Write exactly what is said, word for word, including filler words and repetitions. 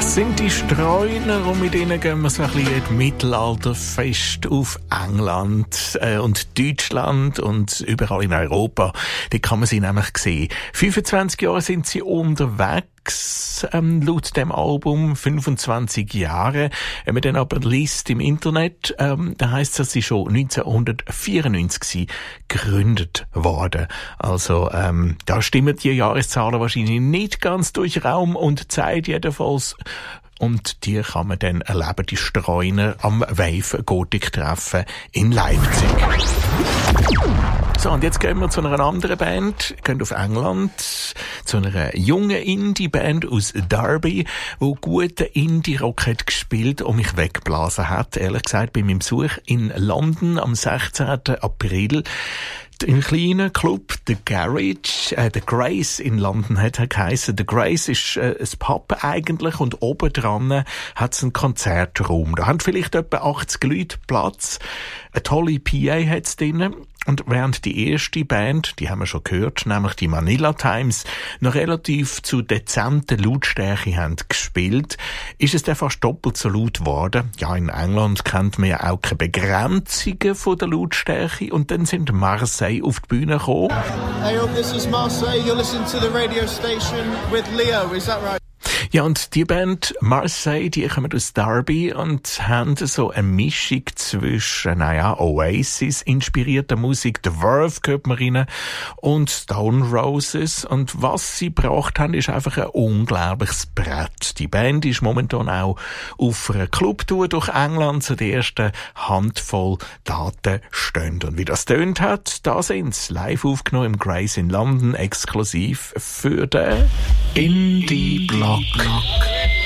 Sind die Streuner und mit ihnen gehen wir so ein bisschen in Mittelalterfest auf England äh, und Deutschland und überall in Europa. Da kann man sie nämlich sehen. fünfundzwanzig Jahre sind sie unterwegs, ähm, laut dem Album, fünfundzwanzig Jahre. Wenn man dann aber liest im Internet, ähm, da heisst es, dass sie schon neunzehnhundertvierundneunzig gegründet worden. Also ähm, da stimmen die Jahreszahlen wahrscheinlich nicht ganz durch Raum und Zeit jedenfalls. Und die kann man dann erleben, die Streuner am Wave Gothic Treffen in Leipzig. So, und jetzt gehen wir zu einer anderen Band, gehen auf England, zu einer jungen Indie-Band aus Derby, die guten Indie-Rock hat gespielt und mich weggeblasen hat. Ehrlich gesagt, bei meinem Besuch in London am sechzehnten April. Im kleinen Club, The Garage, äh, The Grace in London hat er geheissen. The Grace ist äh, ein Pub eigentlich und oben dran hat es einen Konzertraum. Da haben vielleicht etwa achtzig Leute Platz. Eine tolle P A hat es drin. Und während die erste Band, die haben wir schon gehört, nämlich die Manila Times, noch relativ zu dezenter Lautstärke haben gespielt, ist es dann fast doppelt so laut geworden. Ja, in England kennt man ja auch keine Begrenzungen von der Lautstärke. Und dann sind Marseille auf die Bühne gekommen. Hey, this is Marseille. You're listening to the radio station with Leo. Is that right? Ja, und die Band Marseille, die kommen aus Derby und haben so eine Mischung zwischen, naja, Oasis inspirierter Musik, The Verve gehört man rein, und Stone Roses. Und was sie gebracht haben, ist einfach ein unglaubliches Brett. Die Band ist momentan auch auf einer Clubtour durch England, so die ersten Handvoll Daten stehen. Und wie das tönt hat, da sind sie live aufgenommen im Grace in London, exklusiv für den Indie Block.